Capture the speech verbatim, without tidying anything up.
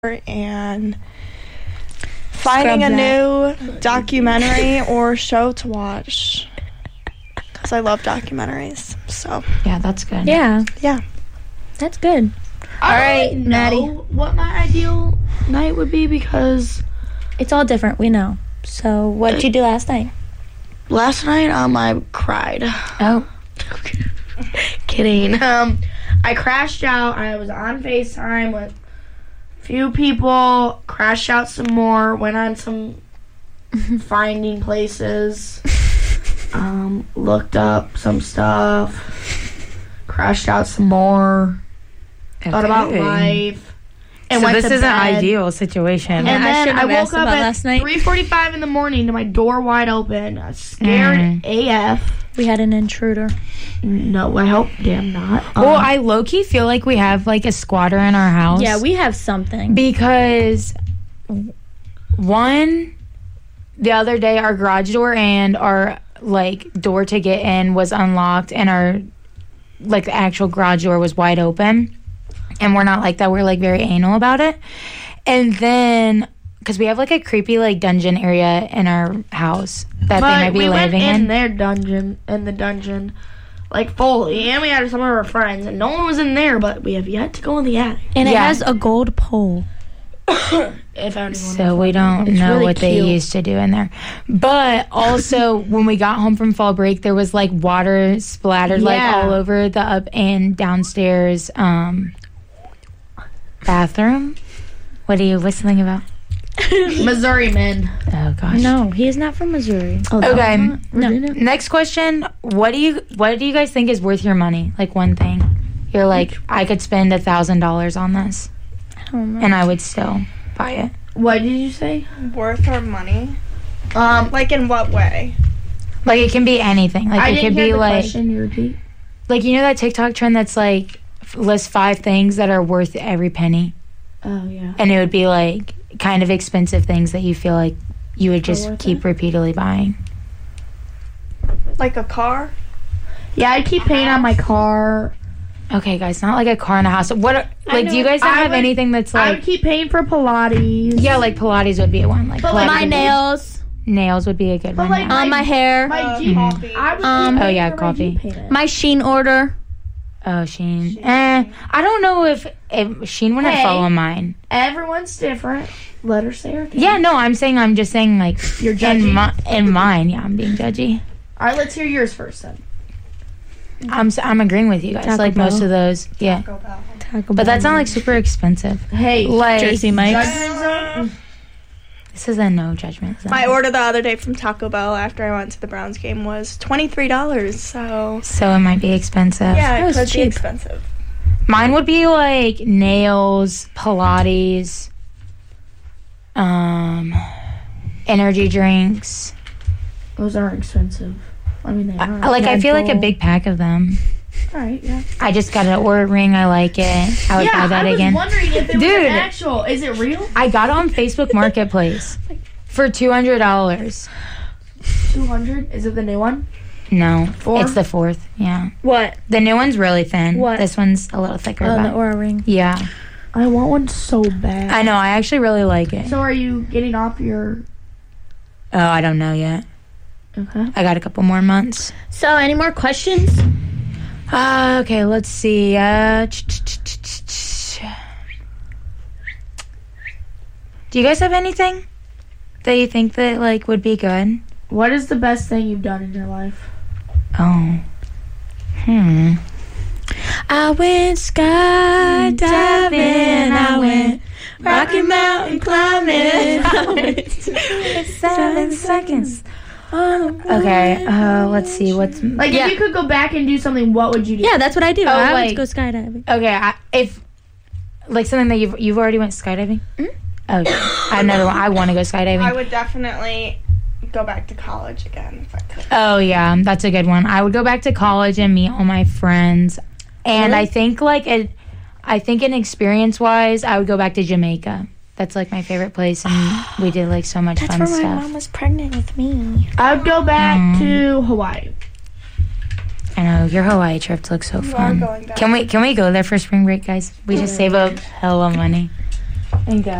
and finding a new documentary or show to watch because I love documentaries. So yeah, that's good. Yeah, yeah, that's good. All right, Maddie. What my ideal night would be because it's all different. We know. So what did you do last night? Last night, um, I cried. Oh, kidding. Um, I crashed out. I was on FaceTime with few people, crashed out some more, went on some finding places, um, looked up some stuff, crashed out some more, okay. Thought about life, and so went this to is bed. an ideal situation. And Yeah, I then I, have woke up at last night. three forty-five in the morning to my door wide open. I was scared Mm. A F. We had an intruder. No, I hope damn not. Um, Well, I low-key feel like we have like a squatter in our house. Yeah, we have something. Because one, the other day our garage door and our like door to get in was unlocked and our like the actual garage door was wide open. And we're not like that. We're like very anal about it. And then because we have like a creepy like dungeon area in our house that but they might be we went living in in. their dungeon, in the dungeon, like fully, and we had some of our friends, and no one was in there, but we have yet to go in the attic. And it Yeah. has a gold pole. If anyone So we don't It's know really what they cute. used to do in there. But also, when we got home from fall break, there was like water splattered like Yeah. all over the up and downstairs um, bathroom. What are you whistling about? Missouri men. Oh gosh. No, he is not from Missouri. Oh, Okay. No. Next question. What do you What do you guys think is worth your money? Like one thing, you're like, I could spend a thousand dollars on this, I don't remember. and I would still buy it. What did you say? worth our money. Um, Like in what way? Like it can be anything. Like I it didn't could hear be the like. question. You repeat. Like, you know that TikTok trend that's like, f- list five things that are worth every penny? Oh yeah. And it would be like kind of expensive things that you feel like you would just worth keep it? repeatedly buying. Like a car? Yeah, I keep paying on my car. Okay, guys, not like a car and a house. What, are, I like, do you know. guys not I have would- anything that's I would like, keep paying for Pilates. yeah, like Pilates would be a one. Like, But, Pilates like, My would be- nails, nails would be a good But, one. like, yeah. on my hair, My Uh, Jeep. coffee. I would Um, keep Oh, paying yeah, for my coffee. Jeep payment. my Sheen order. Oh, Sheen. Eh, I don't know if, if Sheen wouldn't Hey. follow mine. Everyone's different. Let her say her thing. Yeah, no, I'm saying, I'm just saying, like, You're in, judging. my, in mine, yeah, I'm being judgy. All right, let's hear yours first then. I'm s- I'm agreeing with you guys. Taco like most Bell. of those, yeah. Taco Bell. Taco But that's Bell. not like super expensive. Hey, Like Jersey Mike's. judgment zone. this is a no judgment zone. My order the other day from Taco Bell after I went to the Browns game was twenty-three dollars. So So it might be expensive. yeah, That it was could be cheap. expensive. Mine would be like nails, Pilates, um, energy drinks. Those aren't expensive. I mean, they I, are. like I Red feel like a Bull. big pack of them. All right, yeah. I just got an Oura ring. I like it. I would yeah, buy that I was again. wondering if it was Dude. an actual. Is it real? I got it on Facebook Marketplace for two hundred dollars. Two hundred. Is it the new one? No, Four? it's the fourth. Yeah, What? the new one's really thin. What? This one's a little thicker. Oh, the but- Aura ring. yeah, I want one so bad. I know. I actually really like it. So are you getting off your? Oh, I don't know yet. Okay. I got a couple more months. So, any more questions? Uh, okay, let's see. Uh, do you guys have anything that you think that like would be good? What is the best thing you've done in your life? Oh, hmm. I went skydiving. I went Rocky Mountain climbing. I went Seven seconds. Okay. Uh, let's see. What's Like, Yeah. if you could go back and do something, what would you do? Yeah, that's what I do. Oh, I like- would go skydiving. okay? I, if like something that you've you've already went skydiving. Mm-hmm. Oh, I've never. I want to go skydiving. I would definitely go back to college again if I could. Oh yeah, that's a good one. I would go back to college and meet all my friends, and Really? I think like it, I think in experience wise, I would go back to Jamaica. That's like my favorite place, and we did like so much That's fun where my stuff. mom was pregnant with me. I would go back Mm. to Hawaii. I know your Hawaii trip looks so You are fun. going back. Can we can we go there for spring break, guys? We just save up hella money. and go.